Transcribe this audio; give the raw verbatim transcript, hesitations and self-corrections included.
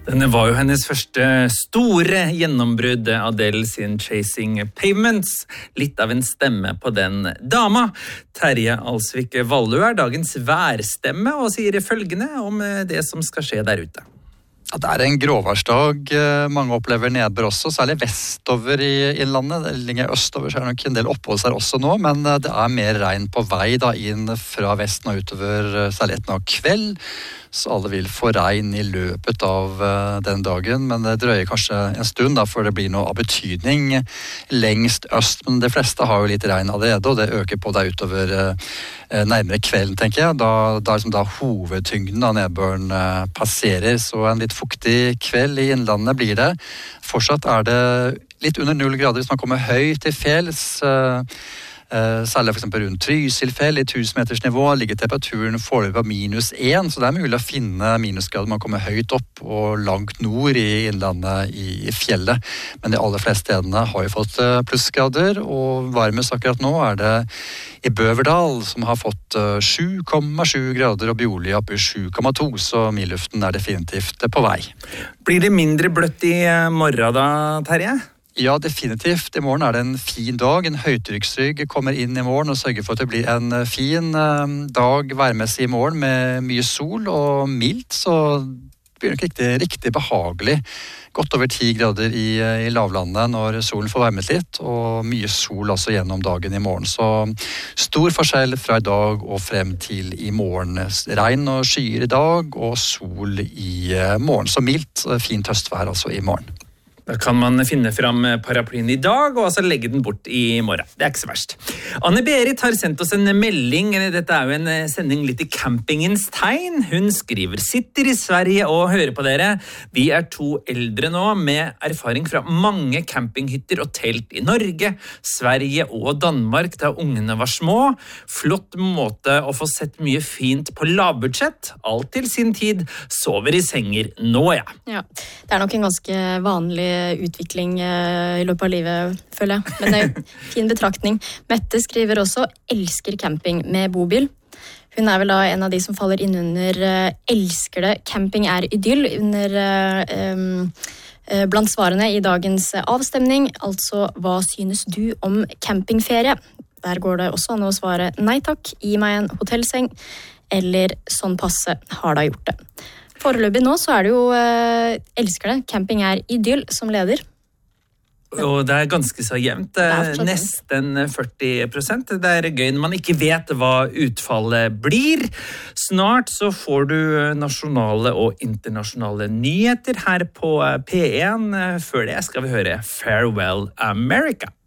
Denne var jo hennes første store gjennombrudd, Adele sin Chasing Pavements. Litt av en stemme på den dama. Terje Alsvik Vallø er dagens værstemme og sier følgende om det som skal skje der ute. Ja, det er en gråværsdag. Mange opplever nedbør også, særlig vestover i innlandet. Det ligger østover, så er det nok en del opphold her også nå, men det er mer regn på vei da, inn fra vesten og utover, særlig etter nå kveld. Så alle vil få regn i løpet av uh, den dagen, men det drøyer kanskje en stund da, før det blir noe av betydning lengst øst. Men de fleste har jo litt regn allerede, og det øker på deg utover uh, nærmere kvelden, tenker jeg. Da, da, liksom, da hovedtyngden av nedbøren uh, passerer, så en litt fuktig kveld i innlandet blir det. Fortsatt er det litt under null grader hvis man kommer høyt til fjells. Uh, Uh, særlig for eksempel rundt Trysilfjell i tusen meters nivå ligger temperaturen foreløpig på minus én, så det er mulig å finne minusgrader man kommer høyt opp og langt nord i innlandet i fjellet. Men de aller fleste stedene har jo fått uh, plussgrader, og varmest akkurat nå er det i Bøverdal som har fått uh, sju komma sju grader og Bjorli oppe i sju komma to, så mildluften er definitivt på vei. Blir det mindre bløtt i morgen da, Terje? Ja, definitivt. I morgen er det en fin dag. En høytrykksrygg kommer inn i morgen og sørger for at det blir en fin dag værmessig i morgen med mye sol og mildt, så det blir nok riktig, riktig behagelig. Godt over ti grader i, i lavlandet når solen får varmet litt, og mye sol også gjennom dagen i morgen. Så stor forskjell fra i dag og frem til i morgen. Regn og skyer i dag, og sol i morgen. Så mildt, fint høstvær altså i morgen. Da kan man finne fram paraplyen i dag, og altså legge den bort i morgen. Det er ikke så verst. Anne-Berit har sendt oss en melding. Dette er jo en sending litt i campingens tegn. Hun skriver, sitter i Sverige og hører på dere. Vi er to eldre nå med erfaring fra mange campinghytter og telt i Norge, Sverige og Danmark da ungene var små. Flott måte å få sett mye fint på lavbudsjett. Alt til sin tid. Sover i senger nå, ja. Ja, det er nok en ganske vanlig utvikling i løpet av livet, føler jeg. Men det er jo fin betraktning. Mette skriver også, elsker camping med bobil. Hun er vel da en av de som faller inn under elsker det, camping er idyll, under um, blant svarene i dagens avstemning. Altså, hva synes du om campingferie? Der går det også an å svare nei takk, gi meg en hotellseng, eller sånn passe, har da gjort det. Foreløpig nå så er det jo eh, elsker det, camping er idyll som leder. Og det er ganske så jevnt, nesten førti prosent. Det er gøy når man ikke vet hva utfallet blir. Snart så får du nasjonale og internasjonale nyheter her på P én. Før det skal vi høre Farewell America.